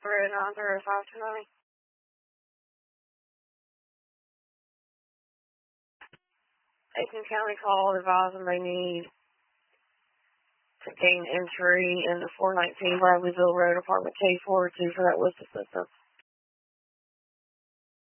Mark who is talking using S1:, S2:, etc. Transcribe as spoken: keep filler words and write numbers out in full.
S1: three nine zero five two nine. Aiken County called advising they need to gain entry in the four nineteen Bradleyville Road, apartment K four two for that list assistance.